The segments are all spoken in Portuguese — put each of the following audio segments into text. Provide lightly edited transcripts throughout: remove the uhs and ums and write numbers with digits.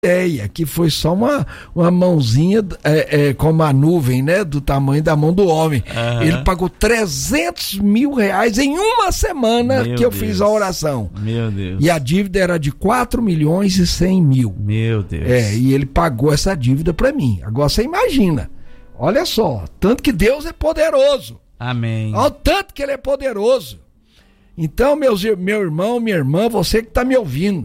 ideia, que foi só uma mãozinha como a nuvem, né, do tamanho da mão do homem. Ele pagou R$300 mil em uma semana que eu fiz a oração. Meu Deus. E a dívida era de 4.100.000. Meu Deus. E ele pagou essa dívida para mim. Agora você imagina, olha só, tanto que Deus é poderoso. Amém. Olha o tanto que ele é poderoso. Então, meu irmão, minha irmã, você que está me ouvindo,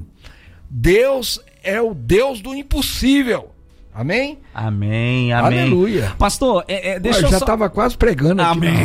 Deus é o Deus do impossível. Amém? Amém, amém. Aleluia. Pastor, deixa eu já só... estava quase pregando aqui. Amém.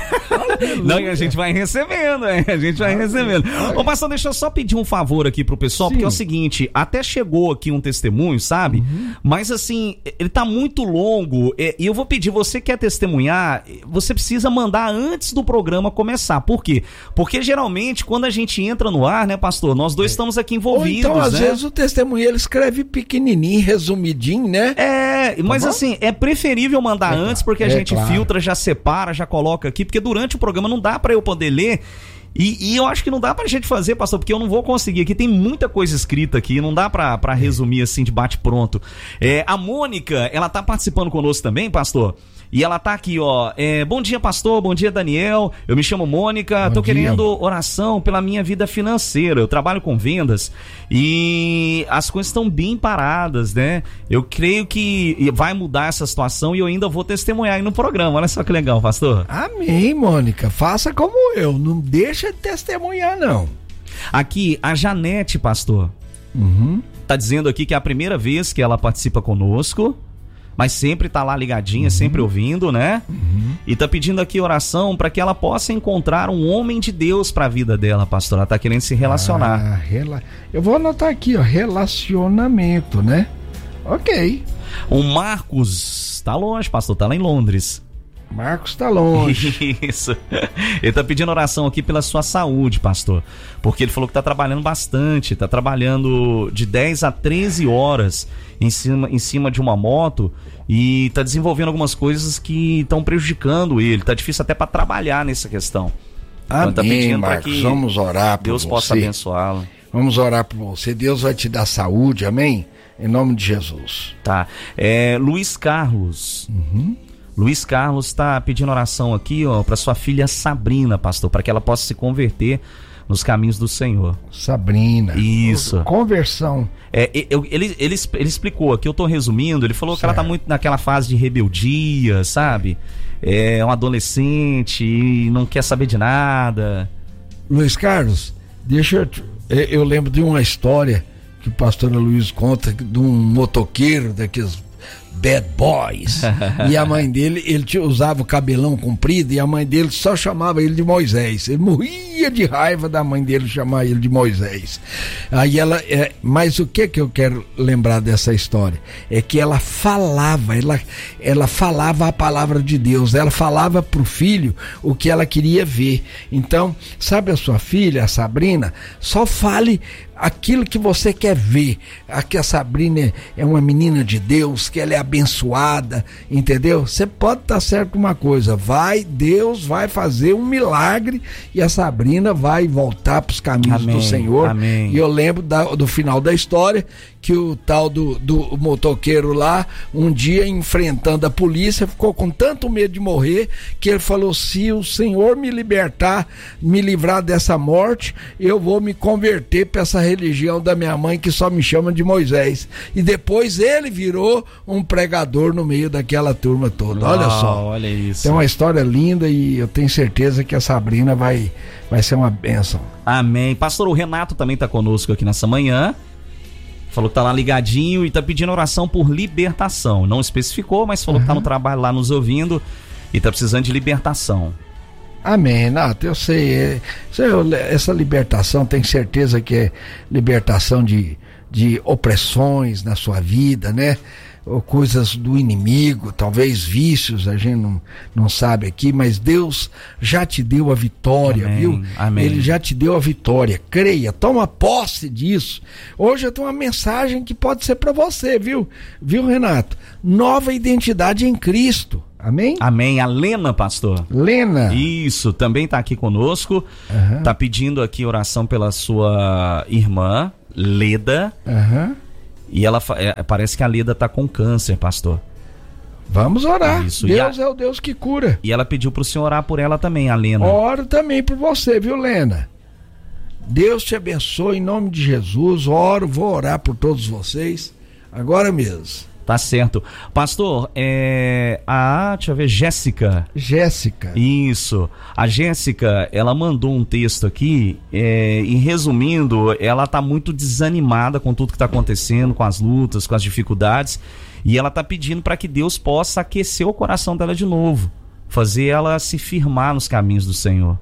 Não, e a gente vai recebendo, a gente vai recebendo. Ô, pastor, deixa eu só pedir um favor aqui pro pessoal, porque é o seguinte, até chegou aqui um testemunho, sabe? Mas assim, ele tá muito longo, e eu vou pedir, você quer testemunhar, você precisa mandar antes do programa começar. Por quê? Porque geralmente, quando a gente entra no ar, né, pastor, nós dois estamos aqui envolvidos, ou então, às né? vezes, o testemunho, ele escreve pequenininho, resumidinho, né? Mas assim, é preferível mandar antes, porque a gente filtra, já separa, já coloca aqui, porque durante o programa não dá pra eu poder ler. E eu acho que não dá pra gente fazer, pastor, porque eu não vou conseguir. Aqui tem muita coisa escrita aqui, não dá pra resumir assim de bate pronto. A Mônica, ela tá participando conosco também, pastor. E ela tá aqui, ó. Bom dia, pastor. Bom dia, Daniel. Eu me chamo Mônica. Tô querendo oração pela minha vida financeira. Eu trabalho com vendas e as coisas estão bem paradas, né? Eu creio que vai mudar essa situação e eu ainda vou testemunhar aí no programa. Olha só que legal, pastor. Amém, Mônica. Faça como eu. Não deixa de testemunhar, não. Aqui, a Janete, pastor. Tá dizendo aqui que é a primeira vez que ela participa conosco. Mas sempre tá lá ligadinha, sempre ouvindo, né? E tá pedindo aqui oração para que ela possa encontrar um homem de Deus pra vida dela, pastor. Ela tá querendo se relacionar. Eu vou anotar aqui, ó, relacionamento, né? Ok. O Marcos tá longe, pastor, tá lá em Londres. Marcos tá longe. Isso. Ele tá pedindo oração aqui pela sua saúde, pastor. Porque ele falou que tá trabalhando bastante, tá trabalhando de 10 a 13 horas em cima de uma moto e tá desenvolvendo algumas coisas que estão prejudicando ele. Tá difícil até para trabalhar nessa questão. Amém, tá pedindo Marcos, que vamos orar por Deus você. possa abençoá-lo. Vamos orar por você. Deus vai te dar saúde, amém? Em nome de Jesus. Tá. Luiz Carlos. Luiz Carlos está pedindo oração aqui, ó, para sua filha Sabrina, pastor, para que ela possa se converter nos caminhos do Senhor. Uma Isso. Conversão. Ele explicou aqui, eu tô resumindo, ele falou que ela tá muito naquela fase de rebeldia, sabe? É um adolescente e não quer saber de nada. Luiz Carlos, eu lembro de uma história que o pastor Luiz conta de um motoqueiro daqueles bad boys, e a mãe dele, usava o cabelão comprido e a mãe dele só chamava ele de Moisés. Ele morria de raiva da mãe dele chamar ele de Moisés. Aí mas o que eu quero lembrar dessa história? É que ela falava a palavra de Deus, ela falava pro filho o que ela queria ver. Então, sabe a sua filha, a Sabrina, só fale aquilo que você quer ver. Aqui a Sabrina é uma menina de Deus, que ela é abençoada, entendeu? Você pode estar certo com uma coisa, Deus vai fazer um milagre e a Sabrina vai voltar para os caminhos do Senhor. Amém. E eu lembro do final da história, que o tal do motoqueiro lá, um dia enfrentando a polícia, ficou com tanto medo de morrer, que ele falou: se o Senhor me livrar dessa morte, eu vou me converter para essa religião da minha mãe que só me chama de Moisés. E depois ele virou um pregador no meio daquela turma toda. Olha só. Olha isso. Tem uma história linda e eu tenho certeza que a Sabrina vai ser uma bênção. Amém. Pastor, o Renato também está conosco aqui nessa manhã. Falou que tá lá ligadinho e tá pedindo oração por libertação. Não especificou, mas falou que tá no trabalho lá nos ouvindo e tá precisando de libertação. Amém, Renato, eu sei. Essa libertação, tenho certeza que é libertação de opressões na sua vida, né? Ou coisas do inimigo, talvez vícios, a gente não sabe aqui, mas Deus já te deu a vitória, amém, viu? Amém. Ele já te deu a vitória, creia, toma posse disso. Hoje eu tenho uma mensagem que pode ser para você, viu, Renato? Nova identidade em Cristo. Amém? Amém. A Lena, pastor. Lena. Isso, também tá aqui conosco. Tá pedindo aqui oração pela sua irmã, Leda. E ela parece que a Leda tá com câncer, pastor. Vamos orar. Isso. Deus é o Deus que cura. E ela pediu pro senhor orar por ela também, a Lena. Oro também por você, viu, Lena? Deus te abençoe em nome de Jesus. Vou orar por todos vocês agora mesmo. Tá certo. Pastor, deixa eu ver, Jéssica. Isso. A Jéssica, ela mandou um texto aqui, e resumindo, ela tá muito desanimada com tudo que tá acontecendo, com as lutas, com as dificuldades, e ela tá pedindo para que Deus possa aquecer o coração dela de novo, fazer ela se firmar nos caminhos do Senhor.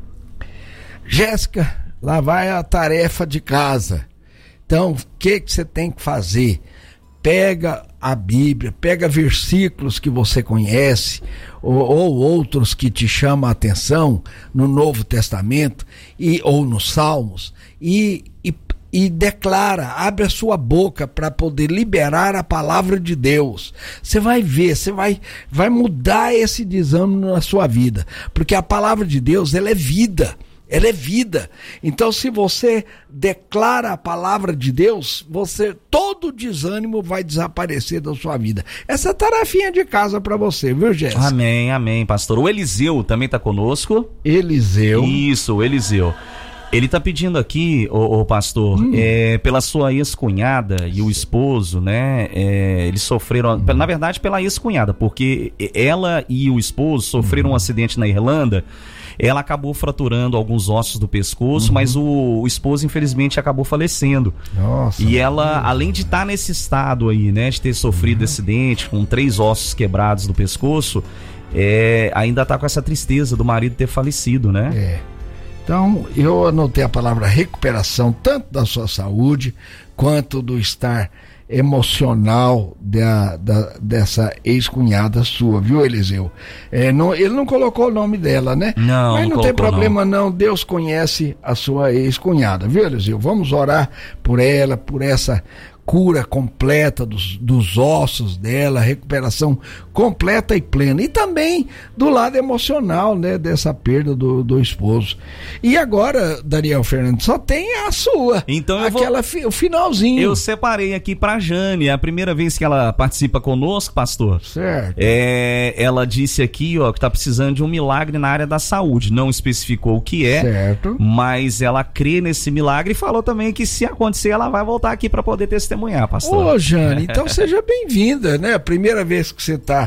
Jéssica, lá vai a tarefa de casa. Então, o que você tem que fazer? Pega a Bíblia, pega versículos que você conhece ou outros que te chamam a atenção no Novo Testamento ou nos Salmos e declara, abre a sua boca para poder liberar a palavra de Deus. Você vai ver, você vai mudar esse desânimo na sua vida, porque a palavra de Deus, ela é vida. Ela é vida. Então, se você declara a palavra de Deus, todo desânimo vai desaparecer da sua vida. Essa tarefinha de casa para você, viu, Jéssica? Amém, amém, pastor. O Eliseu também está conosco. Eliseu. Isso, o Eliseu. Ele está pedindo aqui, o pastor, pela sua ex-cunhada e o esposo, né? Eles sofreram, na verdade, pela ex-cunhada, porque ela e o esposo sofreram um acidente na Irlanda. Ela acabou fraturando alguns ossos do pescoço, mas o esposo, infelizmente, acabou falecendo. Nossa. E ela, além de estar nesse estado aí, né, de ter sofrido acidente, com 3 ossos quebrados do pescoço, ainda está com essa tristeza do marido ter falecido, né? Então, eu anotei a palavra recuperação, tanto da sua saúde, quanto do estar emocional dessa ex-cunhada sua, viu, Eliseu? Ele não colocou o nome dela, né? Não, mas não tem problema não, Deus conhece a sua ex-cunhada, viu, Eliseu? Vamos orar por ela, por essa cura completa dos ossos dela, recuperação completa e plena, e também do lado emocional, né, dessa perda do esposo. E agora, Daniel Fernandes, só tem a sua, então o finalzinho. Eu separei aqui pra Jane, é a primeira vez que ela participa conosco, pastor. Certo. Ela disse aqui, ó, que tá precisando de um milagre na área da saúde, não especificou o que é, certo, mas ela crê nesse milagre e falou também que se acontecer, ela vai voltar aqui para poder testemunhar, pastor. Ô, Jane, então seja bem-vinda, né? A primeira vez que você está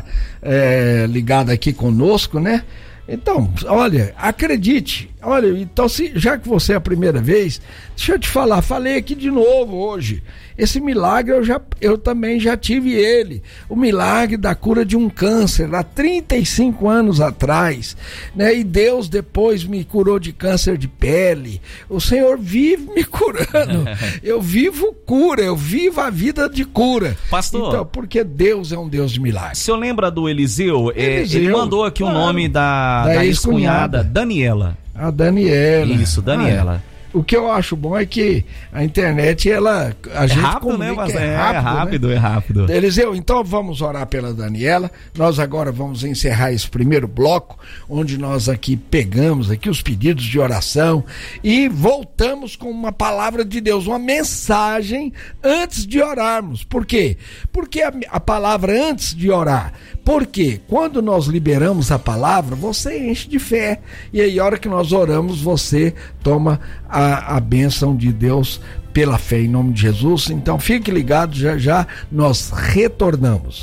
ligada aqui conosco, né? Então, olha, acredite, olha, então já que você é a primeira vez, deixa eu te falar, falei aqui de novo hoje, esse milagre eu também já tive ele, o milagre da cura de um câncer, há 35 anos atrás, né? E Deus depois me curou de câncer de pele, o Senhor vive me curando, eu vivo cura, eu vivo a vida de cura. Pastor, então, porque Deus é um Deus de milagres. O senhor lembra do Eliseu? Ele mandou aqui o nome da ex-cunhada, Daniela. A Daniela. Isso, Daniela. O que eu acho bom é que a internet, a gente rápido, comunica, né? É rápido. Eliseu, então vamos orar pela Daniela. Nós agora vamos encerrar esse primeiro bloco, onde nós aqui pegamos aqui os pedidos de oração e voltamos com uma palavra de Deus, uma mensagem antes de orarmos. Por quê? Porque a palavra antes de orar. Porque quando nós liberamos a palavra, você enche de fé. E aí, a hora que nós oramos, você toma a bênção de Deus pela fé, em nome de Jesus. Então fique ligado, já nós retornamos.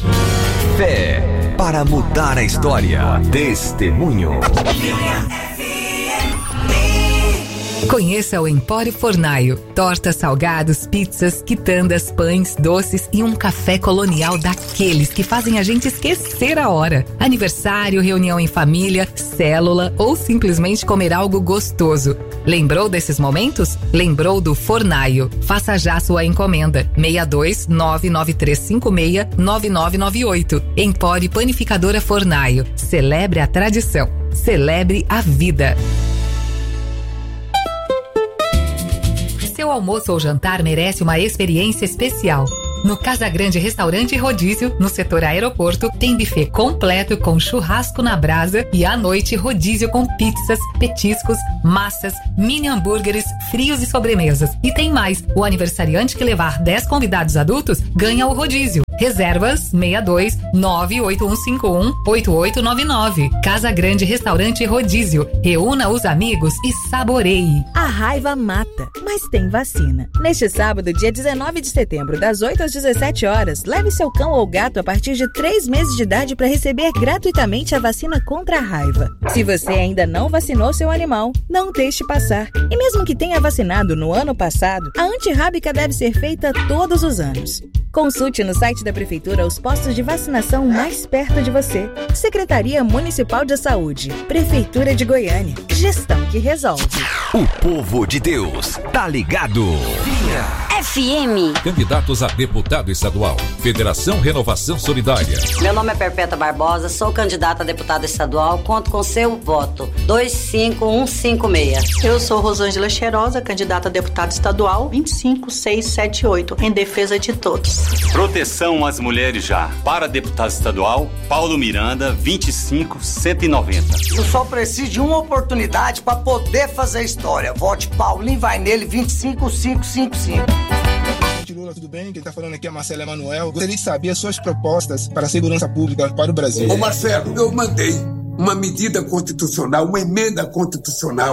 Fé para mudar a história. Testemunho. Conheça o Empório Fornaio. Tortas, salgados, pizzas, quitandas, pães, doces e um café colonial daqueles que fazem a gente esquecer a hora. Aniversário, reunião em família, célula ou simplesmente comer algo gostoso. Lembrou desses momentos? Lembrou do Fornaio. Faça já sua encomenda. 62 99356 9998. Empório Panificadora Fornaio. Celebre a tradição. Celebre a vida. Seu almoço ou jantar merece uma experiência especial. No Casa Grande Restaurante e Rodízio, no setor aeroporto, tem buffet completo com churrasco na brasa e à noite rodízio com pizzas, petiscos, massas, mini hambúrgueres, frios e sobremesas. E tem mais, o aniversariante que levar 10 convidados adultos ganha o rodízio. Reservas 62 98151 8899. Casa Grande Restaurante e Rodízio. Reúna os amigos e saboreie. A raiva mata, mas tem vacina. Neste sábado, dia 19 de setembro, das 8 às 17 horas, leve seu cão ou gato a partir de 3 meses de idade para receber gratuitamente a vacina contra a raiva. Se você ainda não vacinou seu animal, não deixe passar. E mesmo que tenha vacinado no ano passado, a antirrábica deve ser feita todos os anos. Consulte no site da Prefeitura os postos de vacinação mais perto de você. Secretaria Municipal de Saúde. Prefeitura de Goiânia. Gestão que resolve. O povo de Deus tá ligado. FM. Candidatos a deputado estadual. Federação Renovação Solidária. Meu nome é Perpétua Barbosa, sou candidata a deputada estadual, conto com seu voto. 25156. Eu sou Rosângela Cheirosa, candidata a deputada estadual, 25678, em defesa de todos. Proteção às mulheres já. Para deputado estadual, Paulo Miranda, 25190. Eu só preciso de uma oportunidade para poder fazer história. Vote Paulinho, vai nele, 25555. Lula, tudo bem? Quem está falando aqui é Marcelo Emanuel. Gostaria de saber as suas propostas para a segurança pública para o Brasil. Ô Marcelo, eu mandei uma medida constitucional, uma emenda constitucional